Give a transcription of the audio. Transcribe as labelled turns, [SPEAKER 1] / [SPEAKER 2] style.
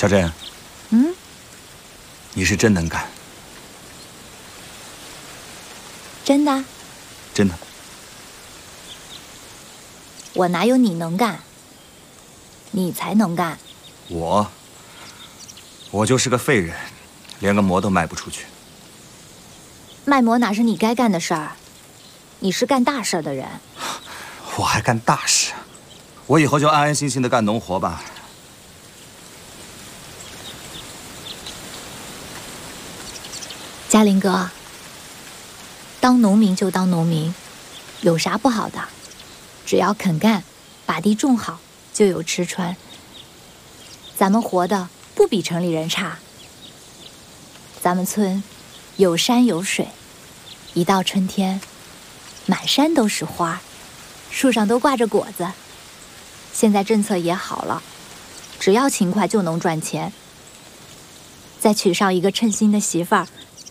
[SPEAKER 1] 小珍，
[SPEAKER 2] 嗯，
[SPEAKER 1] 你是真能干。
[SPEAKER 2] 真的？
[SPEAKER 1] 真的。
[SPEAKER 2] 我哪有你能干？你才能干。
[SPEAKER 1] 我就是个废人，连个馍都卖不出去。
[SPEAKER 2] 卖馍哪是你该干的事儿？你是干大事的人。
[SPEAKER 1] 我还干大事？我以后就安安心心的干农活吧。
[SPEAKER 2] 嘉林哥，当农民就当农民，有啥不好的？只要肯干，把地种好，就有吃穿。咱们活的不比城里人差。咱们村有山有水，一到春天，满山都是花，树上都挂着果子。现在政策也好了，只要勤快就能赚钱。再娶上一个称心的媳妇儿，